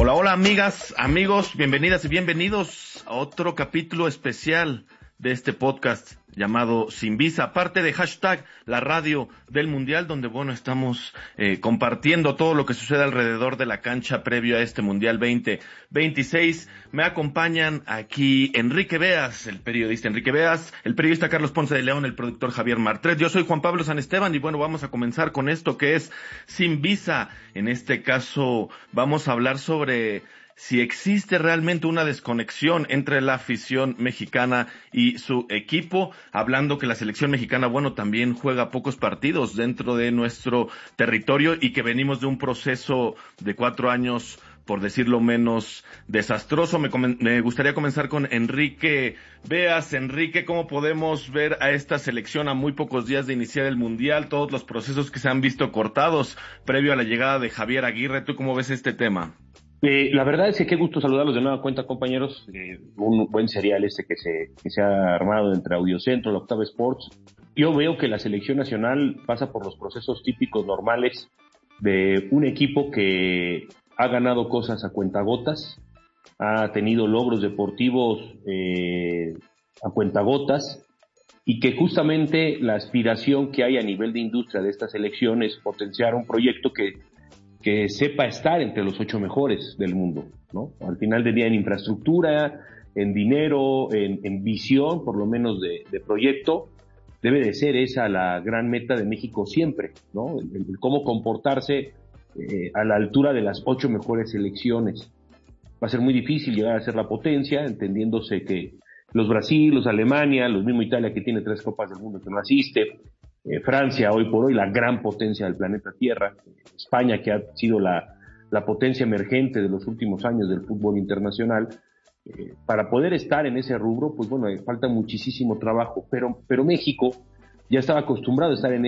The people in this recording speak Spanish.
Hola, hola amigas, amigos, bienvenidas y bienvenidos a otro capítulo especial de este podcast llamado Sin Visa, parte de hashtag la radio del Mundial, donde estamos compartiendo todo lo que sucede alrededor de la cancha previo a este Mundial 2026. Me acompañan aquí Enrique Beas, el periodista Enrique Beas, el periodista Carlos Ponce de León, el productor Javier Martret. Yo soy Juan Pablo San Esteban y vamos a comenzar con esto que es Sin Visa. En este caso vamos a hablar sobre si existe realmente una desconexión entre la afición mexicana y su equipo, hablando que la selección mexicana, también juega pocos partidos dentro de nuestro territorio y que venimos de un proceso de 4 años, por decirlo menos, desastroso. Me gustaría comenzar con Enrique Beas. Enrique, ¿cómo podemos ver a esta selección a muy pocos días de iniciar el Mundial? Todos los procesos que se han visto cortados previo a la llegada de Javier Aguirre. ¿Tú cómo ves este tema? La verdad es que qué gusto saludarlos de nueva cuenta, compañeros. Un buen serial que se ha armado entre Audiocentro, la Octava Sports. Yo veo que la selección nacional pasa por los procesos típicos normales de un equipo que ha ganado cosas a cuentagotas, ha tenido logros deportivos a cuentagotas, y que justamente la aspiración que hay a nivel de industria de esta selección es potenciar un proyecto que sepa estar entre los 8 mejores del mundo, ¿no? Al final del día, en infraestructura, en dinero, en visión, por lo menos de proyecto, debe de ser esa la gran meta de México siempre, ¿no? El cómo comportarse a la altura de las 8 mejores selecciones. Va a ser muy difícil llegar a ser la potencia, entendiéndose que los Brasil, los Alemania, los mismo Italia, que tiene 3 Copas del Mundo que no asiste, Francia, hoy por hoy, la gran potencia del planeta Tierra, España, que ha sido la potencia emergente de los últimos años del fútbol internacional. Para poder estar en ese rubro, falta muchísimo trabajo, pero México ya estaba acostumbrado a estar en